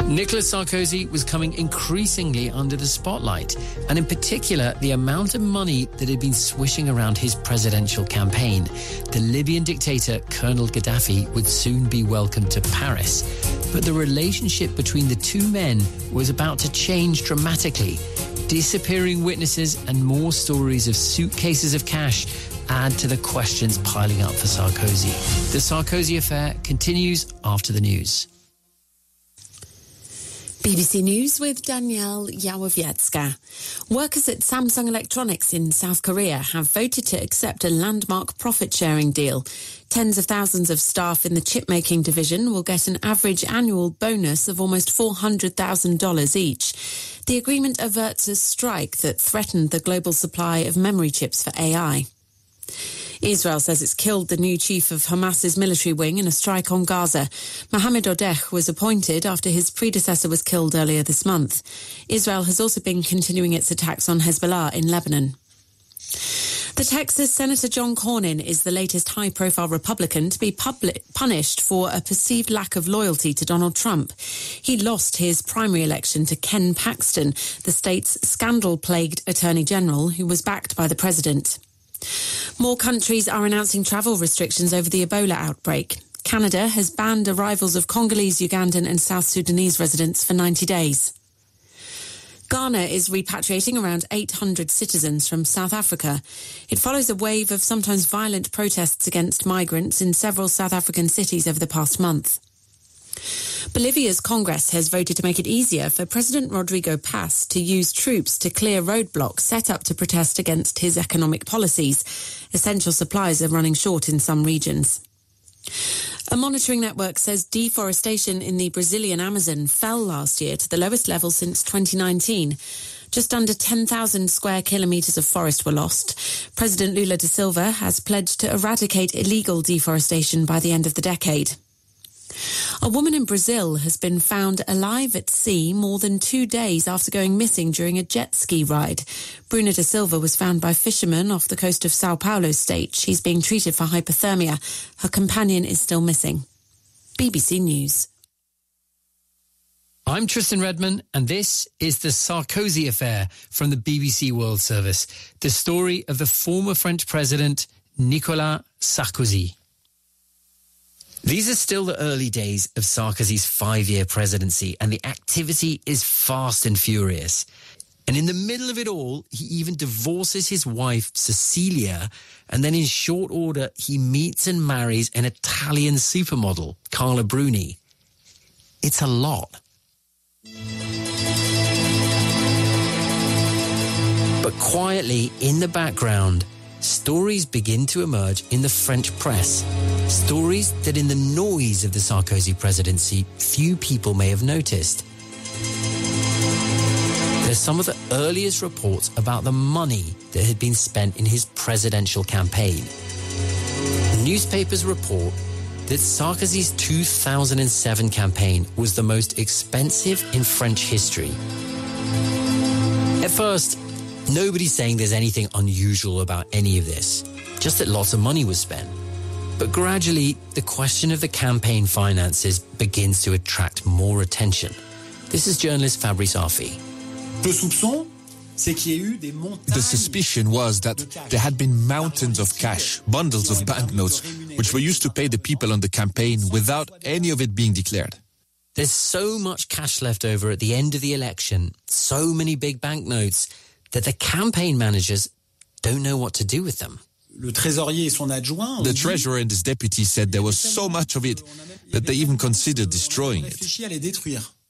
Nicolas Sarkozy was coming increasingly under the spotlight, and in particular, the amount of money that had been swishing around his presidential campaign. The Libyan dictator, Colonel Gaddafi, would soon be welcomed to Paris. But the relationship between the two men was about to change dramatically. Disappearing witnesses and more stories of suitcases of cash add to the questions piling up for Sarkozy. The Sarkozy affair continues after the news. BBC News with Danielle Yawowiecka. Workers at Samsung Electronics in South Korea have voted to accept a landmark profit-sharing deal. Tens of thousands of staff in the chip-making division will get an average annual bonus of almost $400,000 each. The agreement averts a strike that threatened the global supply of memory chips for AI. Israel says it's killed the new chief of Hamas's military wing in a strike on Gaza. Mohammed Odeh was appointed after his predecessor was killed earlier this month. Israel has also been continuing its attacks on Hezbollah in Lebanon. The Texas Senator John Cornyn is the latest high-profile Republican to be punished for a perceived lack of loyalty to Donald Trump. He lost his primary election to Ken Paxton, the state's scandal-plagued Attorney General, who was backed by the president. More countries are announcing travel restrictions over the Ebola outbreak. Canada has banned arrivals of Congolese, Ugandan and South Sudanese residents for 90 days. Ghana is repatriating around 800 citizens from South Africa. It follows a wave of sometimes violent protests against migrants in several South African cities over the past month. Bolivia's Congress has voted to make it easier for President Rodrigo Paz to use troops to clear roadblocks set up to protest against his economic policies. Essential supplies are running short in some regions. A monitoring network says deforestation in the Brazilian Amazon fell last year to the lowest level since 2019. Just under 10,000 square kilometres of forest were lost. President Lula da Silva has pledged to eradicate illegal deforestation by the end of the decade. A woman in Brazil has been found alive at sea more than 2 days after going missing during a jet ski ride. Bruna da Silva was found by fishermen off the coast of Sao Paulo state. She's being treated for hypothermia. Her companion is still missing. BBC News. I'm Tristan Redman, and this is the Sarkozy affair from the BBC World Service. The story of the former French president, Nicolas Sarkozy. These are still the early days of Sarkozy's 5-year presidency, and the activity is fast and furious. And in the middle of it all, he even divorces his wife, Cecilia, and then in short order, he meets and marries an Italian supermodel, Carla Bruni. It's a lot. But quietly, in the background, stories begin to emerge in the French press. Stories that in the noise of the Sarkozy presidency, few people may have noticed. There's some of the earliest reports about the money that had been spent in his presidential campaign. Newspapers report that Sarkozy's 2007 campaign was the most expensive in French history. At first, nobody's saying there's anything unusual about any of this, just that lots of money was spent. But gradually, the question of the campaign finances begins to attract more attention. This is journalist Fabrice Arfi. The suspicion was that there had been mountains of cash, bundles of banknotes, which were used to pay the people on the campaign without any of it being declared. There's so much cash left over at the end of the election, so many big banknotes, that the campaign managers don't know what to do with them. The treasurer and his deputy said there was so much of it that they even considered destroying it.